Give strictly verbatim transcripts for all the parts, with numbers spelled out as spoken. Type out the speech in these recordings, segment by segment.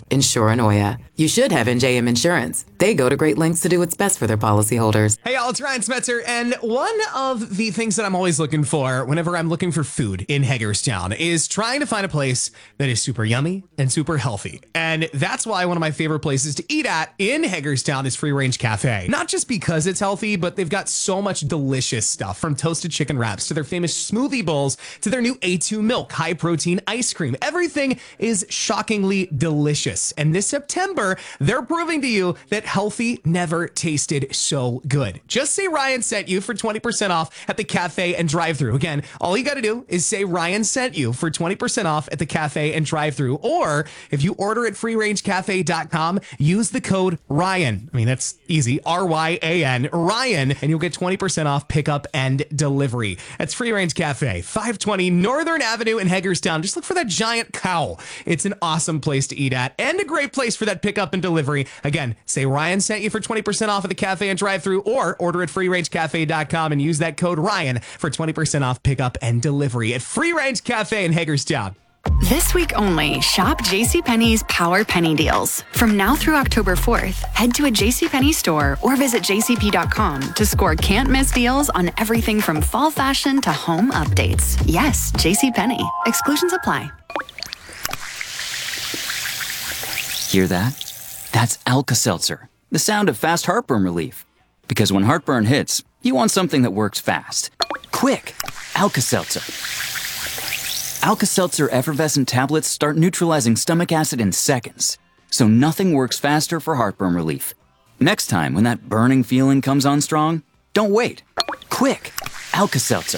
insure Anoia. You should have N J M Insurance. They go to great lengths to do what's best for their policyholders. Hey, y'all, it's Ryan Smetzer, and one of the things that I'm always looking for whenever I'm looking for food in Hagerstown is trying to find a place that is super yummy and super healthy. And that's why one of my favorite places to eat at in Hagerstown is Free Range Cafe. Not just because it's healthy, but they've got so much delicious stuff, from toasted chicken wraps to their famous smoothie bowls to their new A two milk, high protein ice cream. Everything is shockingly delicious. And this September, they're proving to you that healthy never tasted so good. Just say Ryan sent you for twenty percent off at the cafe and drive-thru. Again, all you got to do is say Ryan sent you for twenty percent off at the cafe and drive-thru. Or if you order at free range cafe dot com, use the code Ryan. I mean, that's easy. R Y A N, Ryan, and you'll get twenty percent off pickup and delivery. That's Free Range Cafe, five twenty Northern Avenue in Hagerstown. Just look for that giant cow. It's an awesome place to eat at and a great place for that pickup and delivery. Again, say Ryan sent you for twenty percent off at the cafe and drive-thru, or order at free range cafe dot com and use that code Ryan for twenty percent off pickup and delivery at Free Range Cafe in Hagerstown. This week only, shop JCPenney's Power Penny Deals. From now through October fourth, head to a JCPenney store or visit j c p dot com to score can't-miss deals on everything from fall fashion to home updates. Yes, JCPenney. Exclusions apply. Hear that? That's Alka-Seltzer, the sound of fast heartburn relief. Because when heartburn hits, you want something that works fast. Quick! Alka-Seltzer. Alka-Seltzer effervescent tablets start neutralizing stomach acid in seconds, so nothing works faster for heartburn relief. Next time when that burning feeling comes on strong, don't wait. Quick! Alka-Seltzer.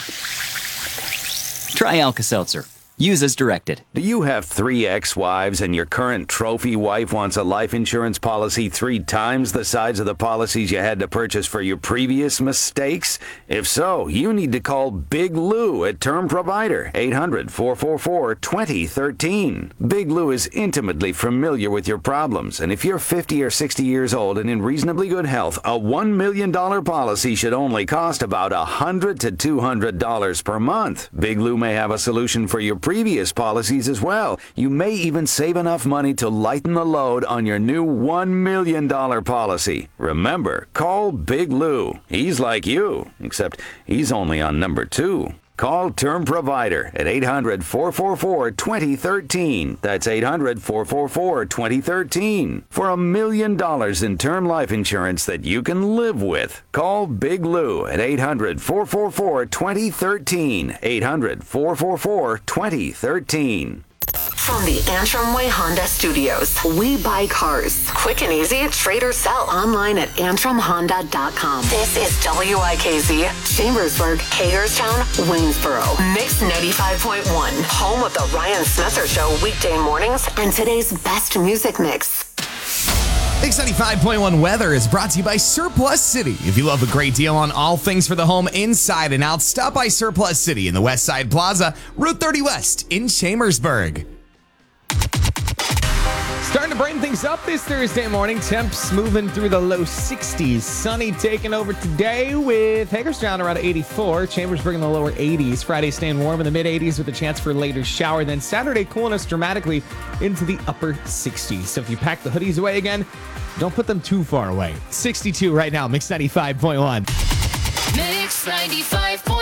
Try Alka-Seltzer. Use as directed. Do you have three ex-wives and your current trophy wife wants a life insurance policy three times the size of the policies you had to purchase for your previous mistakes? If so, you need to call Big Lou at Term Provider, eight hundred, four four four, two zero one three. Big Lou is intimately familiar with your problems, and if you're fifty or sixty years old and in reasonably good health, a one million dollars policy should only cost about one hundred to two hundred dollars per month. Big Lou may have a solution for your previous policies as well. You may even save enough money to lighten the load on your new one million dollars policy. Remember, call Big Lou. He's like you, except he's only on number two. Call Term Provider at eight hundred, four four four, two zero one three. That's eight hundred, four four four, two zero one three. For a million dollars in term life insurance that you can live with. Call Big Lou at eight hundred, four four four, two zero one three. eight hundred, four four four, two zero one three. From the Antrim Way Honda Studios, we buy cars. Quick and easy, trade or sell. Online at antrim honda dot com. This is W I K Z, Chambersburg, Hagerstown, Waynesboro. Mix ninety-five point one, home of the Ryan Smetzer Show weekday mornings and today's best music mix. Mix ninety-five point one weather is brought to you by Surplus City. If you love a great deal on all things for the home inside and out, stop by Surplus City in the West Side Plaza, Route thirty West in Chambersburg. Starting to brighten things up this Thursday morning. Temps moving through the low sixties. Sunny taking over today with Hagerstown around eighty-four. Chambersburg in the lower eighties. Friday staying warm in the mid eighties with a chance for a later shower. Then Saturday cooling us dramatically into the upper sixties. So if you pack the hoodies away again, don't put them too far away. sixty-two right now. Mix ninety-five point one. Mix ninety-five point one.